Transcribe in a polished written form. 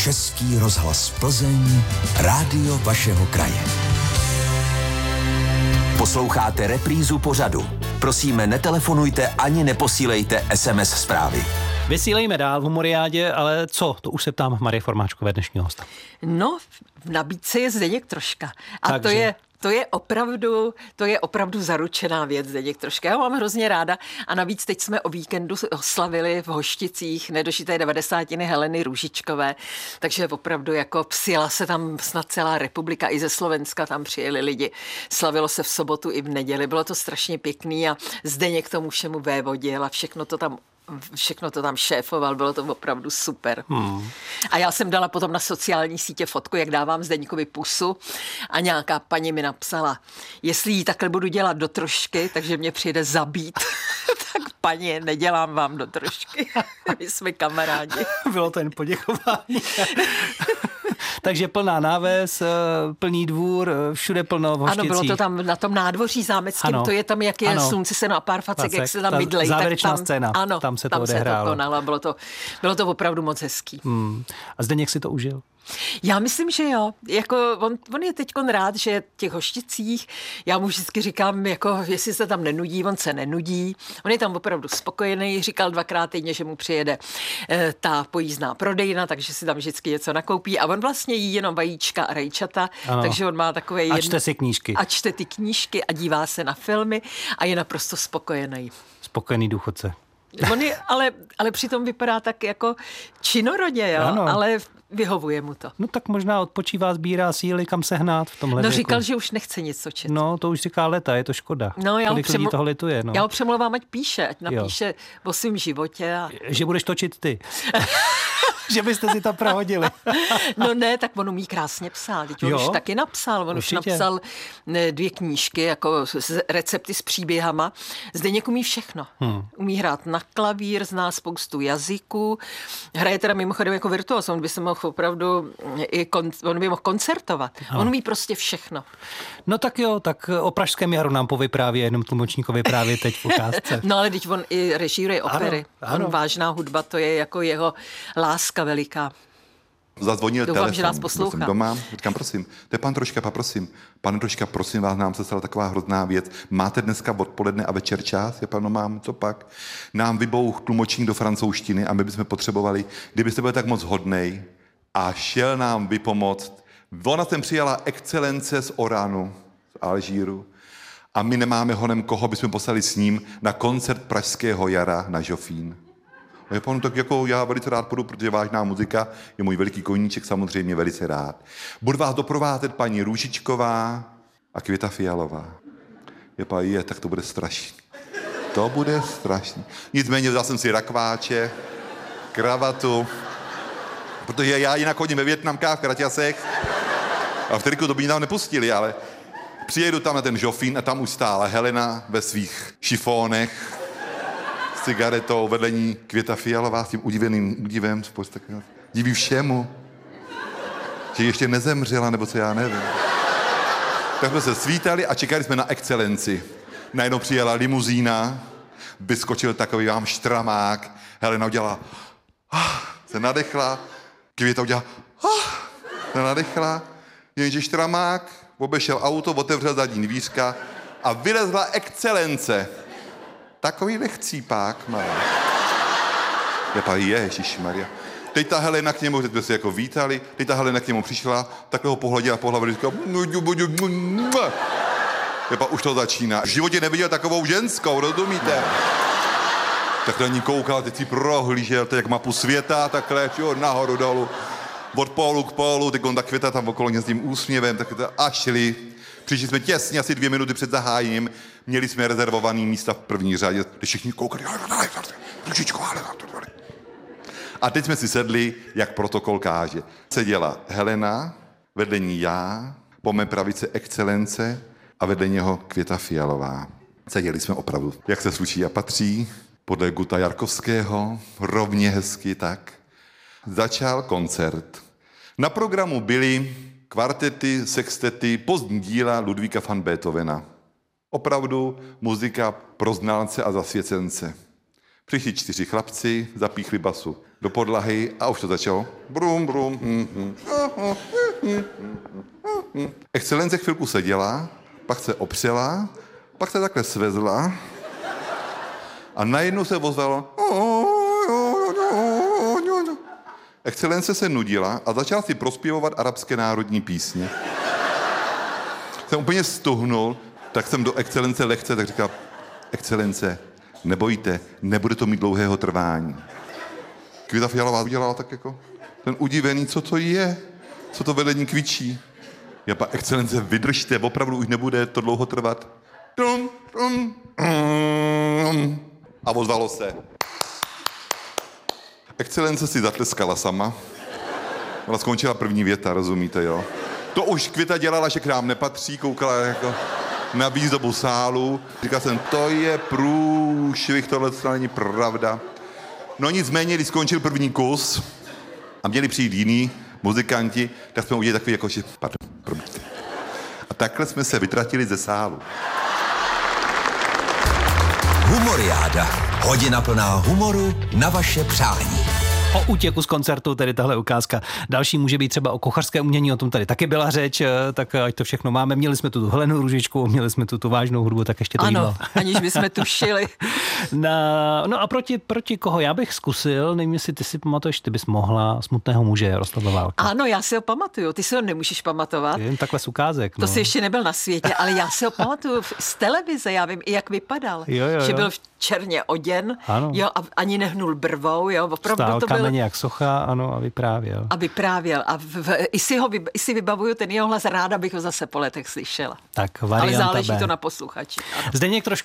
Český rozhlas Plzeň, rádio vašeho kraje. Posloucháte reprízu pořadu. Prosíme, netelefonujte ani neposílejte SMS zprávy. Vysílejme dál v Humoriádě, ale co? To už se ptám Marie Formáčkové, dnešního hosta. No, v nabídce je Zdeněk Troška. A to je opravdu zaručená věc, Zdeněk Troška. Já ho mám hrozně ráda a navíc teď jsme o víkendu oslavili v Hošticích nedožité 90. Heleny Růžičkové, takže opravdu jako přijela se tam snad celá republika, i ze Slovenska tam přijeli lidi. Slavilo se v sobotu i v neděli, bylo to strašně pěkný a Zdeněk tomu všemu vévodil a všechno to tam šéfoval, bylo to opravdu super. A já jsem dala potom na sociální sítě fotku, jak dávám Zdeňkovi pusu a nějaká paní mi napsala, jestli jí takhle budu dělat do trošky, takže mě přijede zabít. Tak paní, nedělám vám do trošky. My jsme kamarádi. Bylo to jen poděkování. Takže plná náves, plný dvůr, všude plno v Hošticích. Ano, bylo to tam na tom nádvoří zámeckém, to je tam, jak je slunce se a pár facek, jak se tam bydlej. Závěrečná scéna, ano, tam se to odehrálo. Bylo to opravdu moc hezký. A Zdeněk si to užil? Já myslím, že jo. Jako on je teďkon rád, že v těch Hošticích, já mu vždycky říkám, jako, jestli se tam nenudí, on se nenudí. On je tam opravdu spokojený, říkal 2krát týdně, že mu přijede ta pojízdná prodejna, takže si tam vždycky něco nakoupí a on vlastně jí jenom vajíčka a rajčata, takže on má takové a čte si knížky. A čte ty knížky a dívá se na filmy a je naprosto spokojený. Spokojený důchodce. On je, ale přitom vypadá tak jako činorodě, jo? Ale vyhovuje mu to. No tak možná odpočívá, sbírá síly, kam se hnát v tomhle věku. Říkal, že už nechce nic točit. No, to už říká leta, je to škoda. No, kolik lidí toho lituje. No. Já ho přemlouvám, ať napíše o svém životě. Že budeš točit ty. Že byste si to prohodili. No ne, tak on umí krásně psát. Teď on už taky napsal. On už napsal 2 knížky, jako recepty s příběhama. Zdeněk umí všechno. Umí hrát na klavír, zná spoustu jazyků. Hraje teda mimochodem jako virtuos. On by se mohl opravdu on by mohl koncertovat. On umí prostě všechno. No tak jo, tak o Pražském jaru nám povypráví, jenom tlumočníkovi právě teď v ukázce. No ale teď on i režíruje opery. Ano. On vážná hudba, to je jako jeho láska veliká. Zazvonil Doufám, telefon. že nás poslouchá. Jsem doma, říkám, prosím, to je pan Troška, prosím. Pane Troška, prosím vás, nám se stala taková hrozná věc. Máte dneska odpoledne a večer čas? Já panu mám, co pak? Nám vybouch tlumočník do francouzštiny a my bychom potřebovali, kdybyste byl tak moc hodnej a šel nám vypomoct. Ona sem přijala excelence z Oranu, z Alžíru a my nemáme honem koho bychom poslali s ním na koncert Pražského jara na Žofín. A panu, tak jako já velice rád půjdu, protože vážná muzika je můj veliký koníček, samozřejmě velice rád. Budu vás doprovázet paní Růžičková a Květa Fialová. Tak to bude strašný. To bude strašný. Nicméně vzal jsem si rakváče, kravatu, protože já jinak chodím ve Vietnamkách, v kraťasech a v Triku to by nám nepustili, ale přijedu tam na ten Žofín a tam už stála Helena ve svých šifónech, cigaretou, vedle ní Květa Fialová s tím udiveným údivem, diví všemu, že ještě nezemřela, nebo co já nevím. Tak jsme se svítali a čekali jsme na excelenci. Najednou přijela limuzína, vyskočil takový vám štramák, Helena udělala, se nadechla, Květa udělala, se nadechla, jenže štramák obešel auto, otevřel zadní dvířka a vylezla excelence. Takový chcípák má. Ježišmarja. Teď ta Helena k němu, teď jsme se jako vítali, teď ta Helena k němu přišla, takhle ho pohladila po hlavě, říkala, už to začíná. V životě neviděl takovou ženskou, rozumíte? Tak na ní koukal, teď si prohlížel, jak mapu světa, takhle, nahoru dolů, od pólu k pólu, teď on ta Květa tam okolo mě s tím úsměvem, tak a šli. Přišli jsme těsně, asi 2 minuty před zahájením, měli jsme rezervovaný místa v první řadě, kde všichni koukali, a teď jsme si sedli, jak protokol káže. Seděla Helena, vedle ní já, po mé pravici excelence a vedle něho Květa Fialová. Seděli jsme opravdu, jak se sluší a patří, podle Guta Jarkovského, rovně hezky tak. Začal koncert. Na programu byly kvartety, sextety, pozdní díla Ludvíka van Beethovena. Opravdu muzika pro znalce a zasvěcence. Přišli 4 chlapci, zapíchli basu do podlahy a už to začalo. Brum, brum. Excelence chvilku seděla, pak se opřela, pak se takhle svezla a najednou se ozvalo. Excelence se nudila a začala si prospěvovat arabské národní písně. Jsem úplně stuhnul, tak jsem do excelence lehce, tak říkal, excelence, nebojte, nebude to mít dlouhého trvání. Květa Fialová udělala tak jako ten udivený, co to je, co to vedení kvičí. Já pa, excelence, vydržte, opravdu už nebude to dlouho trvat. A ozvalo se. Excelence si zatleskala sama. Ona skončila první věta, rozumíte, jo? To už Květa dělala, že k nám nepatří, koukala jako na výzdobu sálu. Říkal jsem, to je průšvih, tohle není pravda. No nicméně, když skončil první kus a měli přijít jiní muzikanti, tak jsme udělali takový jako, že pardon, promiňte. A takhle jsme se vytratili ze sálu. Humoriáda. Hodina plná humoru na vaše přání. O útěku z koncertu, tedy tahle ukázka. Další může být třeba o kuchařské umění, o tom tady taky byla řeč, tak ať to všechno máme. Měli jsme tu Helenu Růžičku, měli jsme tu vážnou hudbu, tak ještě to jídlo. Ano, aniž bychom tušili. No a proti koho? Já bych zkusil, nevím, jestli ty si pamatuješ, ty bys mohla Smutného muže Jaroslava Válka. Ano, já si ho pamatuju, ty si ho nemůžeš pamatovat. Jen takhle z ukázek. To jsi ještě nebyl na světě, ale já si ho pamatuju z televize, já vím i jak vypadal. Jo. Že byl v černě oděn, jo, a ani nehnul brvou, jo, opravdu Stál to byl. kameně jak socha, ano, a vyprávěl. I si vybavuju ten jeho hlas, ráda bych ho zase po letech slyšela. Tak varianta Ale záleží B. to na posluchači. Ano. Zdeněk